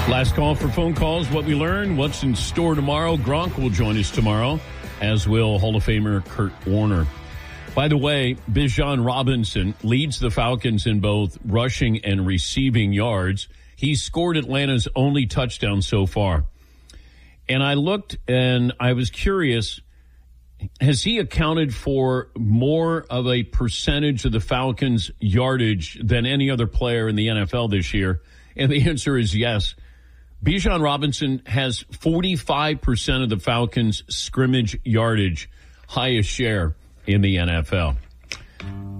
Last call for phone calls. What we learned, what's in store tomorrow. Gronk will join us tomorrow, as will Hall of Famer Kurt Warner. By the way, Bijan Robinson leads the Falcons in both rushing and receiving yards. He's scored Atlanta's only touchdown so far. And I looked and I was curious, has he accounted for more of a percentage of the Falcons' yardage than any other player in the NFL this year? And the answer is yes. Bijan Robinson has 45% of the Falcons' scrimmage yardage, highest share in the NFL.